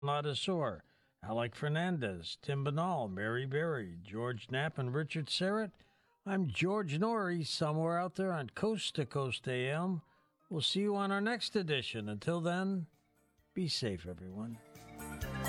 Ladasor, Alec Fernandez, Tim Banal, Mary Berry, George Knapp, and Richard Serrett. I'm George Norrie, somewhere out there on Coast to Coast AM. We'll see you on our next edition. Until then, be safe, everyone.